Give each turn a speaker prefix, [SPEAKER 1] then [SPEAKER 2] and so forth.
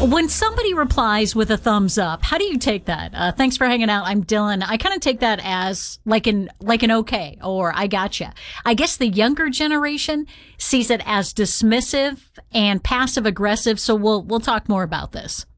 [SPEAKER 1] When somebody replies with a thumbs up, how do you take that? Thanks for hanging out. I'm Dylan. I kind of take that as like an okay, or I gotcha. I guess the younger generation sees it as dismissive and passive aggressive. So we'll talk more about this.